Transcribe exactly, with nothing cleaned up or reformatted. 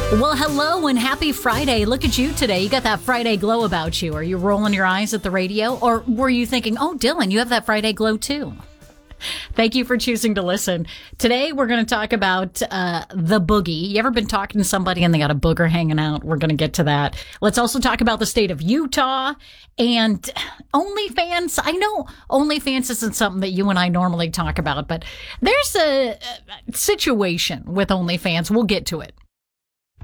Well, hello and happy Friday. Look at you today. You got that Friday glow about you. Are you rolling your eyes at the radio? Or were you thinking, oh, Dylan, you have that Friday glow too? Thank you for choosing to listen. Today, we're going to talk about uh, the boogie. You ever been talking to somebody and they got a booger hanging out? We're going to get to that. Let's also talk about the state of Utah and OnlyFans. I know OnlyFans isn't something that you and I normally talk about, but there's a, a situation with OnlyFans. We'll get to it.